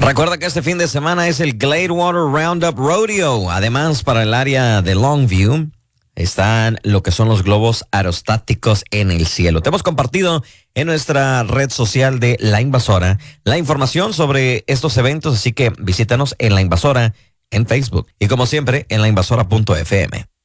Recuerda que este fin de semana es el Gladewater Roundup Rodeo. Además, para el área de Longview están lo que son los globos aerostáticos en el cielo. Te hemos compartido en nuestra red social de La Invasora la información sobre estos eventos, así que visítanos en La Invasora en Facebook y como siempre en lainvasora.fm.